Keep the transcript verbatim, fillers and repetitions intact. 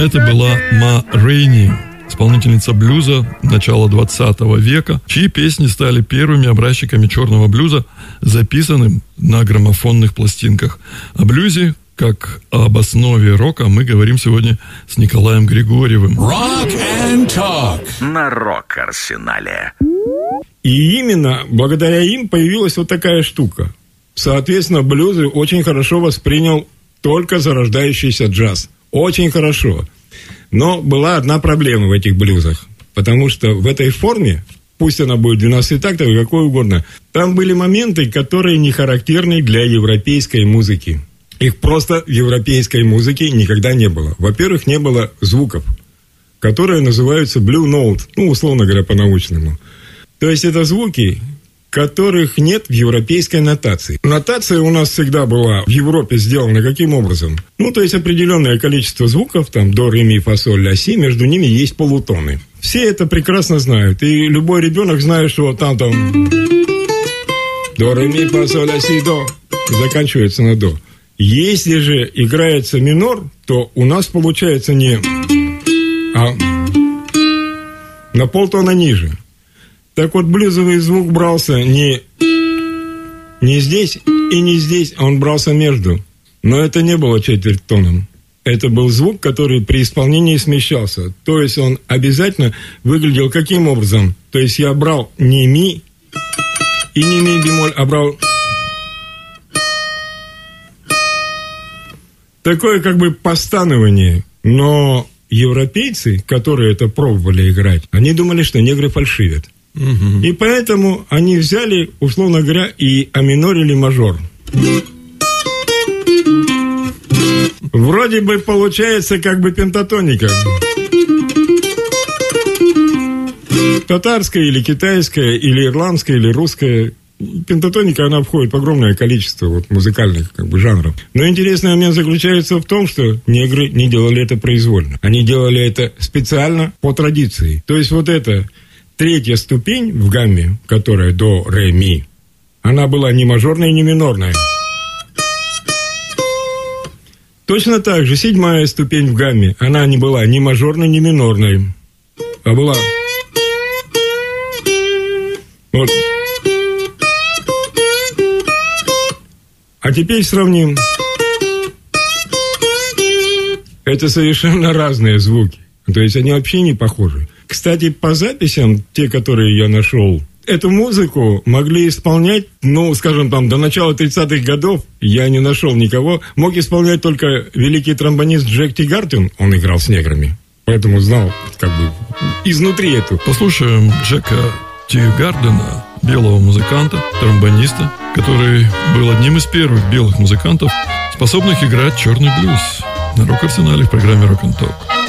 Это была Ма Рейни, исполнительница блюза начала двадцатого века, чьи песни стали первыми образчиками черного блюза, записанным на граммофонных пластинках. О блюзе, как об основе рока, мы говорим сегодня с Николаем Григорьевым. Rock and Talk на Рок-Арсенале. И именно благодаря им появилась вот такая штука. Соответственно, блюзы очень хорошо воспринял только зарождающийся джаз. Очень хорошо. Но была одна проблема в этих блюзах. Потому что в этой форме, пусть она будет двенадцать тактов и какой угодно, там были моменты, которые не характерны для европейской музыки. Их просто в европейской музыке никогда не было. Во-первых, не было звуков, которые называются blue note, ну, условно говоря, по-научному. То есть это звуки, которых нет в европейской нотации. Нотация у нас всегда была в Европе сделана каким образом? Ну, то есть определенное количество звуков, там, до, ре, ми, фа, соль, ля, си, между ними есть полутоны. Все это прекрасно знают. И любой ребенок знает, что там, там, до, ре, ми, фа, соль, ля, си, до, заканчивается на до. Если же играется минор, то у нас получается не, а на полтона ниже. Так вот, блюзовый звук брался не, не здесь и не здесь, а он брался между. Но это не было четверть тоном. Это был звук, который при исполнении смещался. То есть он обязательно выглядел каким образом? То есть я брал не ми и не ми бемоль, а брал такое как бы постанование. Но европейцы, которые это пробовали играть, они думали, что негры фальшивят. Угу. И поэтому они взяли, условно говоря, и аминорили мажор. Вроде бы получается как бы пентатоника. Татарская или китайская, или ирландская, или русская. Пентатоника, она входит в огромное количество вот, музыкальных как бы, жанров. Но интересный момент заключается в том, что негры не делали это произвольно. Они делали это специально по традиции. То есть вот это... Третья ступень в гамме, которая до, ре, ми, она была не мажорная, не минорная. Точно так же седьмая ступень в гамме, она не была ни мажорной, ни минорной, а была... Вот. А теперь сравним. Это совершенно разные звуки. То есть они вообще не похожи. Кстати, по записям, те, которые я нашел, эту музыку могли исполнять, ну, скажем, там, до начала тридцатых годов, я не нашел никого, мог исполнять только великий тромбонист Джек Тигартин, он играл с неграми, поэтому знал, как бы, изнутри эту. Послушаем Джека Тигардена, белого музыканта, тромбониста, который был одним из первых белых музыкантов, способных играть черный блюз на Рок-Арсенале в программе Rock and Talk.